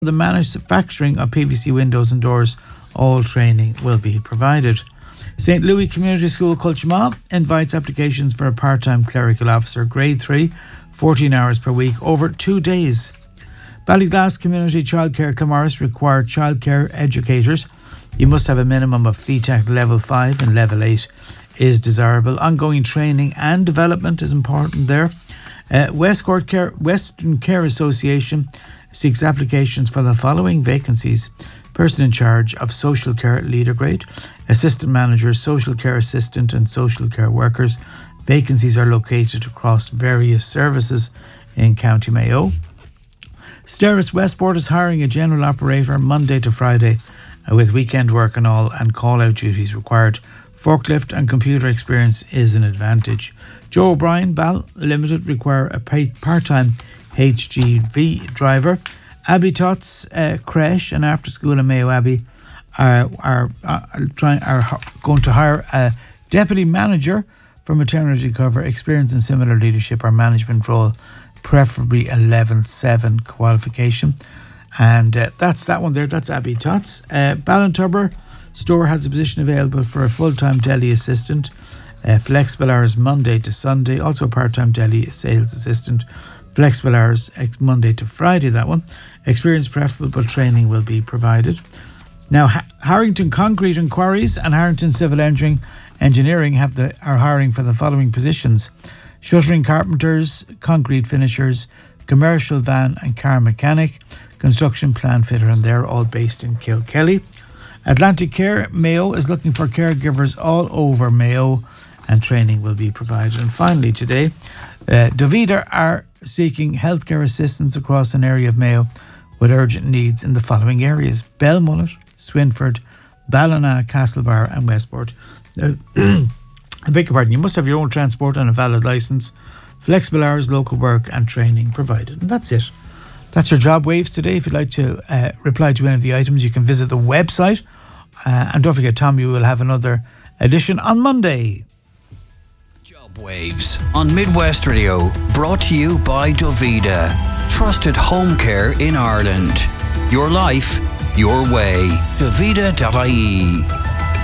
the manufacturing of PVC windows and doors. All training will be provided. St. Louis Community School Culchma invites applications for a part-time clerical officer, grade 3, 14 hours per week, over 2 days. Ballyglass Community Childcare Clamorris require childcare educators. You must have a minimum of FETAC level 5 and level 8 is desirable. Ongoing training and development is important there. Western Care Association seeks applications for the following vacancies: person in charge of social care leader grade, assistant manager, social care assistant and social care workers. Vacancies are located across various services in County Mayo. Steris Westport is hiring a general operator Monday to Friday with weekend work and all, and call-out duties required. Forklift and computer experience is an advantage. Joe O'Brien, Ball Limited, require a part-time HGV driver. Abbey Tots Creche and After School in Mayo Abbey are going to hire a deputy manager for maternity cover, experience in similar leadership or management role, preferably a level 7 qualification. And that's that one there. That's Abbey Tots. Ballintubber store has a position available for a full-time deli assistant. Flexible hours Monday to Sunday. Also a part-time deli sales assistant. Flexible hours Monday to Friday, that one. Experience preferable, but training will be provided. Now, Harrington Concrete and Quarries and Harrington Civil Engineering are hiring for the following positions: shuttering carpenters, concrete finishers, commercial van and car mechanic, construction plan fitter, and they're all based in Kilkelly. Atlantic Care Mayo is looking for caregivers all over Mayo, and training will be provided. And finally today, Dovida are seeking healthcare assistance across an area of Mayo with urgent needs in the following areas: Belmullet, Swinford, Ballina, Castlebar and Westport. I beg your pardon, you must have your own transport and a valid licence. Flexible hours, local work and training provided. And that's it. That's your job waves today. If you'd like to reply to any of the items, you can visit the website. And don't forget, Tom, you will have another edition on Monday. Job Waves on Midwest Radio, brought to you by Dovida. Trusted home care in Ireland. Your life, your way. Dovida.ie.